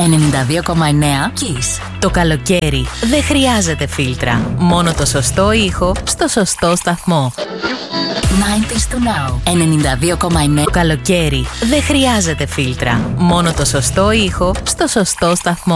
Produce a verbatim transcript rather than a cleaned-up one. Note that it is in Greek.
ενενήντα δύο κόμμα εννέα Kiss. Το καλοκαίρι δεν χρειάζεται φίλτρα. Μόνο το σωστό ήχο στο σωστό σταθμό. ενενήντα to now. ενενήντα δύο κόμμα εννέα. Το καλοκαίρι δεν χρειάζεται φίλτρα. Μόνο το σωστό ήχο στο σωστό σταθμό.